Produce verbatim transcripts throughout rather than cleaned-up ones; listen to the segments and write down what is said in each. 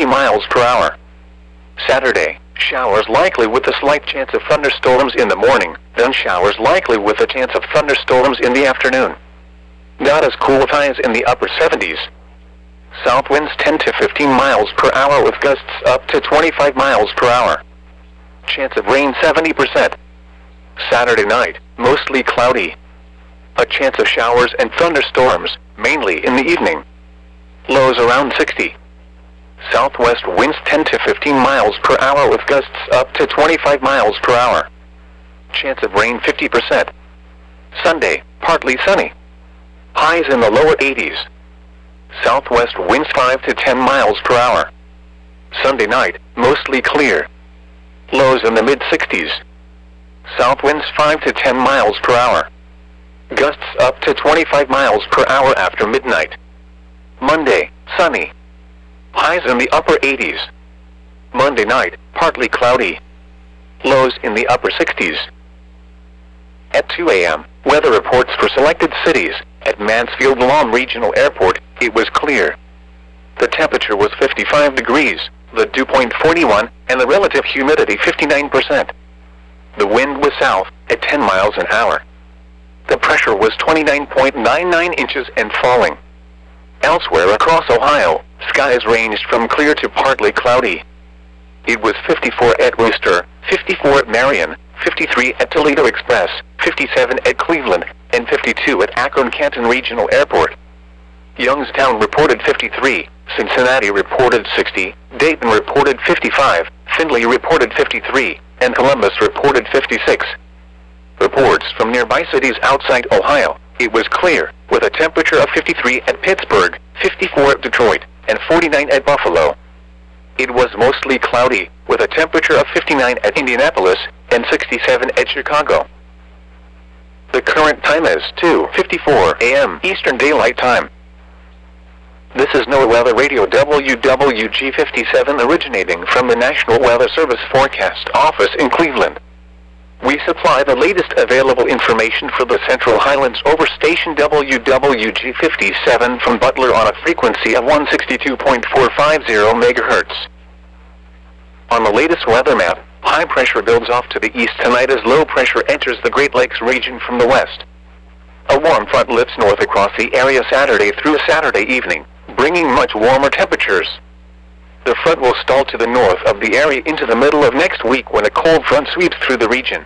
miles per hour. Saturday, showers likely with a slight chance of thunderstorms in the morning, then showers likely with a chance of thunderstorms in the afternoon. Not as cool with highs in the upper seventies. South winds ten to fifteen miles per hour with gusts up to twenty-five miles per hour. Chance of rain seventy percent. Saturday night, mostly cloudy. A chance of showers and thunderstorms, mainly in the evening. Lows around sixty. Southwest winds ten to fifteen miles per hour with gusts up to twenty-five miles per hour. Chance of rain fifty percent. Sunday, partly sunny. Highs in the lower eighties. Southwest winds five to ten miles per hour. Sunday night, mostly clear. Lows in the mid sixties. South winds five to ten miles per hour. Gusts up to twenty-five miles per hour after midnight. Monday, sunny. Highs in the upper eighties. Monday night, partly cloudy. Lows in the upper sixties. At two a m, weather reports for selected cities. At Mansfield-Lahm Regional Airport, it was clear. The temperature was fifty-five degrees, the dew point forty-one, and the relative humidity fifty-nine percent. The wind was south, at ten miles an hour. The pressure was twenty-nine point nine nine inches and falling. Elsewhere across Ohio, skies ranged from clear to partly cloudy. It was fifty-four at Wooster, fifty-four at Marion, fifty-three at Toledo Express, fifty-seven at Cleveland, and fifty-two at Akron-Canton Regional Airport. Youngstown reported fifty-three, Cincinnati reported sixty, Dayton reported fifty-five, Findlay reported fifty-three, and Columbus reported fifty-six. Reports from nearby cities outside Ohio, it was clear, with a temperature of fifty-three at Pittsburgh, fifty-four at Detroit, and forty-nine at Buffalo. It was mostly cloudy, with a temperature of fifty-nine at Indianapolis, and sixty-seven at Chicago. The current time is two fifty-four a m Eastern Daylight Time. This is NOAA Weather Radio W W G fifty-seven originating from the National Weather Service Forecast Office in Cleveland. We supply the latest available information for the Central Highlands over station W W G fifty-seven from Butler on a frequency of one sixty-two point four five zero megahertz. On the latest weather map, high pressure builds off to the east tonight as low pressure enters the Great Lakes region from the west. A warm front lifts north across the area Saturday through Saturday evening, bringing much warmer temperatures. The front will stall to the north of the area into the middle of next week when a cold front sweeps through the region.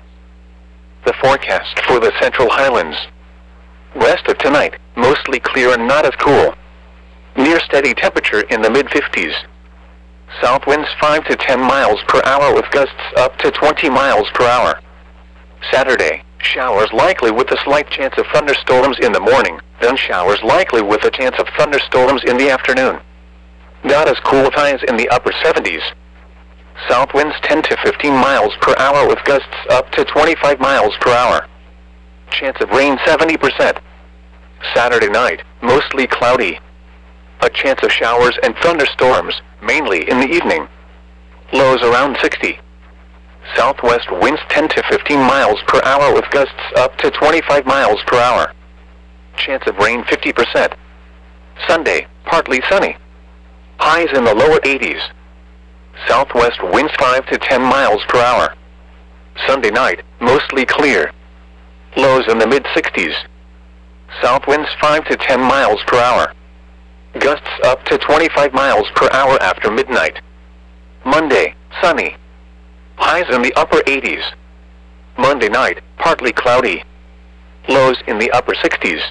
The forecast for the Central Highlands. West of tonight, mostly clear and not as cool. Near steady temperature in the mid fifties. South winds five to ten miles per hour with gusts up to twenty miles per hour. Saturday, showers likely with a slight chance of thunderstorms in the morning, then showers likely with a chance of thunderstorms in the afternoon. Not as cool with highs in the upper seventies. South winds ten to fifteen miles per hour with gusts up to twenty-five miles per hour. Chance of rain seventy percent. Saturday night, mostly cloudy. A chance of showers and thunderstorms, mainly in the evening. Lows around sixty. Southwest winds ten to fifteen miles per hour with gusts up to twenty-five miles per hour. Chance of rain fifty percent. Sunday, partly sunny. Highs in the lower eighties. Southwest winds five to ten miles per hour. Sunday night, mostly clear. Lows in the mid sixties. South winds five to ten miles per hour. Gusts up to twenty-five miles per hour after midnight. Monday, sunny. Highs in the upper eighties. Monday night, partly cloudy. Lows in the upper sixties.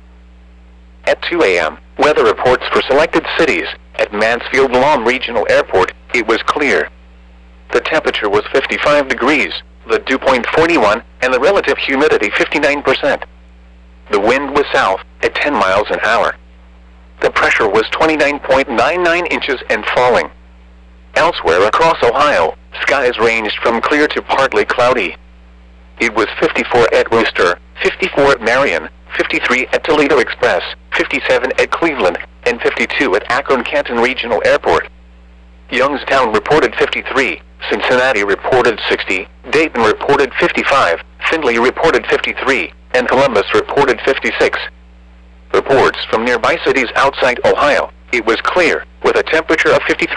At two a m, weather reports for selected cities. At Mansfield-Lahm Regional Airport, it was clear. The temperature was fifty-five degrees, the dew point forty-one, and the relative humidity fifty-nine percent. The wind was south, at ten miles an hour. The pressure was twenty-nine point nine nine inches and falling. Elsewhere across Ohio, skies ranged from clear to partly cloudy. It was fifty-four at Wooster, fifty-four at Marion, fifty-three at Toledo Express, fifty-seven at Cleveland, and fifty-two at Akron-Canton Regional Airport. Youngstown reported fifty-three, Cincinnati reported sixty, Dayton reported fifty-five, Findlay reported fifty-three, and Columbus reported fifty-six. Reports from nearby cities outside Ohio, it was clear, with a temperature of fifty-three